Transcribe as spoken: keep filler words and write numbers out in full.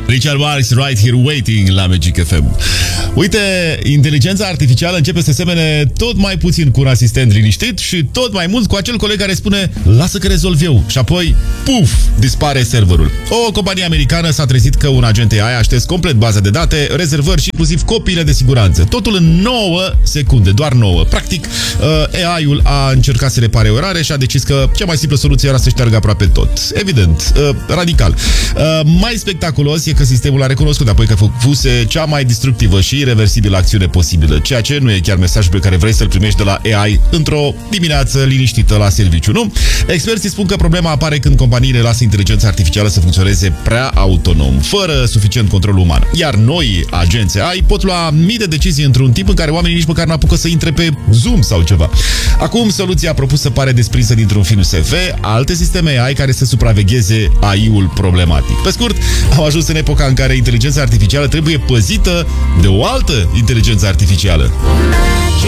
Richard Marx, Right Here Waiting la Magic F M. Uite, inteligența artificială începe să semene tot mai puțin cu un asistent liniștit și tot mai mult cu acel coleg care spune lasă că rezolv eu și apoi, puf, dispare serverul. O companie americană s-a trezit că un agent A I a șters complet baza de date, rezervări și inclusiv copiile de siguranță. Totul în nouă secunde, doar nouă. Practic, A I-ul a încercat să repare o erare și a decis că cea mai simplă soluție era să șteargă aproape tot. Evident, radical. Mai spectaculos e că sistemul a recunoscut apoi că fuse cea mai destructivă și irreversibilă acțiune posibilă, ceea ce nu e chiar mesajul pe care vrei să-l primești de la A I într-o dimineață liniștită la serviciu, nu? Experții spun că problema apare când companiile lasă inteligența artificială să funcționeze prea autonom, fără suficient control uman. Iar noi, agenți A I, pot lua mii de decizii într-un timp în care oamenii nici măcar n-apucă să intre pe Zoom sau ceva. Acum, soluția propusă pare desprinsă dintr-un film S F, alte sisteme A I care să supravegheze A I-ul problematic. Pe scurt, am ajuns în epoca în care inteligența artificială trebuie păzită de o altă inteligență artificială.